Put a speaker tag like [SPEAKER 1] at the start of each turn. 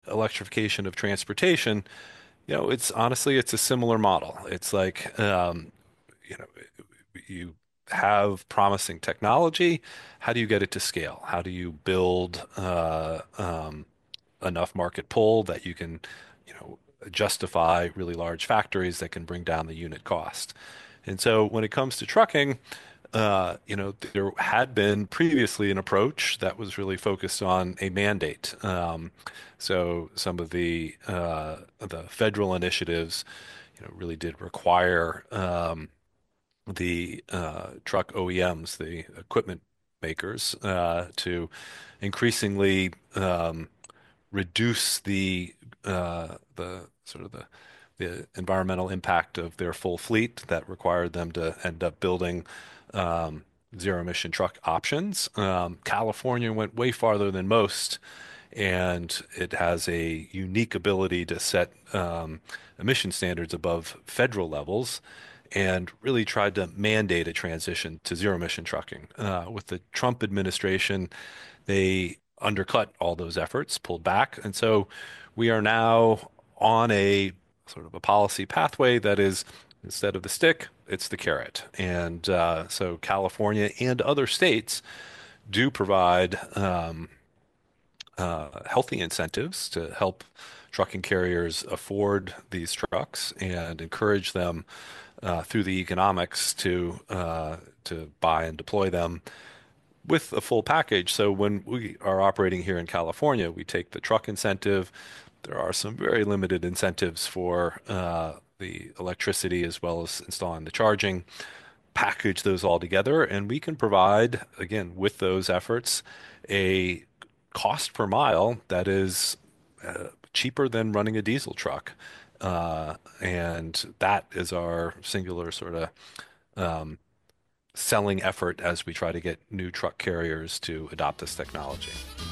[SPEAKER 1] electrification of transportation, it's honestly, it's a similar model. It's like, you know, you have promising technology. How do you get it to scale? How do you build enough market pull that you can, you know, justify really large factories that can bring down the unit cost? And so when it comes to trucking, there had been previously an approach that was really focused on a mandate. So some of the federal initiatives, really did require the truck OEMs, the equipment makers, to increasingly reduce the sort of the environmental impact of their full fleet that required them to end up building zero emission truck options. California went way farther than most, and it has a unique ability to set emission standards above federal levels and really tried to mandate a transition to zero emission trucking. With the Trump administration, they undercut all those efforts, pulled back. And so we are now on a sort of a policy pathway that is instead of the stick, it's the carrot. And so California and other states do provide healthy incentives to help trucking carriers afford these trucks and encourage them through the economics to buy and deploy them with a full package. So when we are operating here in California, we take the truck incentive. There are some very limited incentives for the electricity as well as installing the charging, package those all together, and we can provide, again, with those efforts, a cost per mile that is cheaper than running a diesel truck. And that is our singular sort of selling effort as we try to get new truck carriers to adopt this technology.